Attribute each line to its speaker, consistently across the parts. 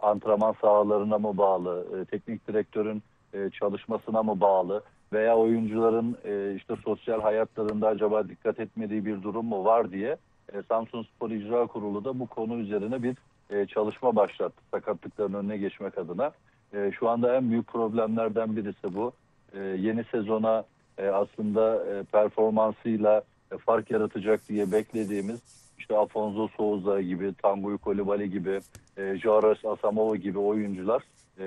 Speaker 1: antrenman sahalarına mı bağlı, teknik direktörün çalışmasına mı bağlı veya oyuncuların işte sosyal hayatlarında acaba dikkat etmediği bir durum mu var diye Samsunspor İcra Kurulu da bu konu üzerine bir çalışma başlattı sakatlıkların önüne geçmek adına. Şu anda en büyük problemlerden birisi bu. Yeni sezona aslında performansıyla fark yaratacak diye beklediğimiz işte Afonso Souza gibi, Tanguy Coulibaly gibi, Joris Asamoah gibi oyuncular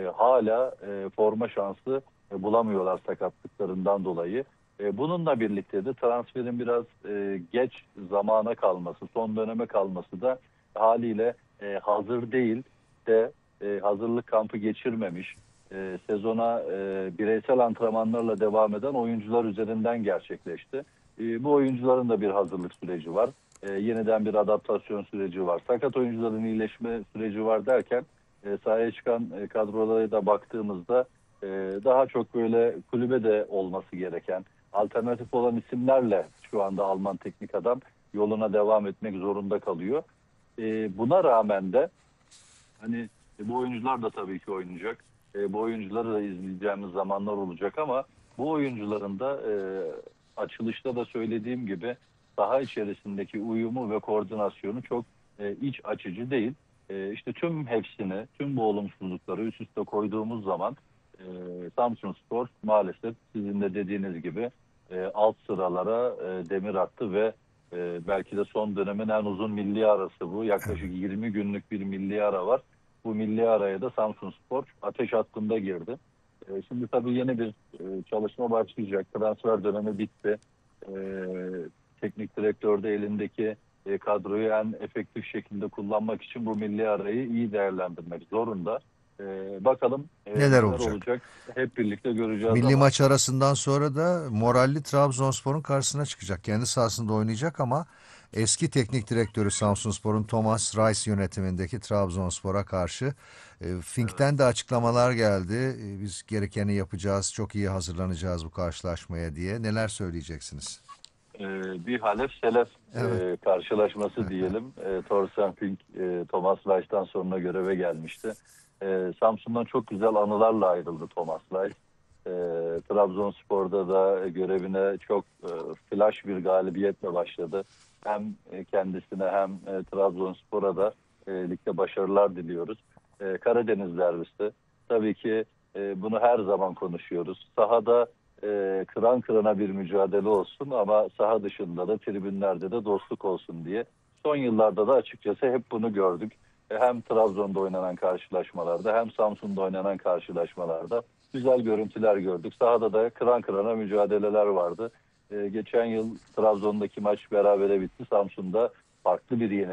Speaker 1: hala forma şansı bulamıyorlar sakatlıklarından dolayı. Bununla birlikte de transferin biraz geç zamana kalması, son döneme kalması da haliyle hazır değil de hazırlık kampı geçirmemiş, sezona bireysel antrenmanlarla devam eden oyuncular üzerinden gerçekleşti. Bu oyuncuların da bir hazırlık süreci var. Yeniden bir adaptasyon süreci var. Sakat oyuncuların iyileşme süreci var derken sahaya çıkan kadrolara da baktığımızda daha çok böyle kulübede olması gereken alternatif olan isimlerle şu anda Alman teknik adam yoluna devam etmek zorunda kalıyor. Buna rağmen de hani bu oyuncular da tabii ki oynayacak. Bu oyuncuları da izleyeceğimiz zamanlar olacak ama bu oyuncuların da açılışta da söylediğim gibi saha içerisindeki uyumu ve koordinasyonu çok iç açıcı değil. İşte tüm hepsini, tüm bu olumsuzlukları üst üste koyduğumuz zaman Samsunspor maalesef sizin de dediğiniz gibi alt sıralara demir attı ve belki de son dönemin en uzun milli arası bu. Yaklaşık 20 günlük bir milli ara var. Bu milli araya da Samsunspor ateş hattında girdi. Şimdi tabii yeni bir çalışma başlayacak. Transfer dönemi bitti. E, Teknik direktör de elindeki kadroyu en efektif şekilde kullanmak için bu milli arayı iyi değerlendirmek zorunda. Bakalım
Speaker 2: Neler
Speaker 1: neler
Speaker 2: olacak?
Speaker 1: olacak hep birlikte göreceğiz
Speaker 2: Milli
Speaker 1: ama
Speaker 2: maç arasından sonra da moralli Trabzonspor'un karşısına çıkacak. Kendi sahasında oynayacak ama eski teknik direktörü Samsunspor'un Thomas Reis yönetimindeki Trabzonspor'a karşı Fink'ten de açıklamalar geldi. Biz gerekeni yapacağız, çok iyi hazırlanacağız bu karşılaşmaya diye. Neler söyleyeceksiniz?
Speaker 1: bir Halef Selef
Speaker 2: Evet.
Speaker 1: karşılaşması diyelim. Thorsten Fink Thomas Reis'ten sonra göreve gelmişti. Samsun'dan çok güzel anılarla ayrıldı Thomas Reis. Trabzonspor'da da görevine çok flash bir galibiyetle başladı. Hem kendisine hem Trabzonspor'a da ligde başarılar diliyoruz. Karadeniz derbisi. Tabii ki bunu her zaman konuşuyoruz. Sahada kıran kırana bir mücadele olsun ama saha dışında da tribünlerde de dostluk olsun diye. Son yıllarda da açıkçası hep bunu gördük. Hem Trabzon'da oynanan karşılaşmalarda hem Samsun'da oynanan karşılaşmalarda güzel görüntüler gördük. Sahada da kıran kırana mücadeleler vardı. Geçen yıl Trabzon'daki maç berabere bitti. Samsun'da farklı bir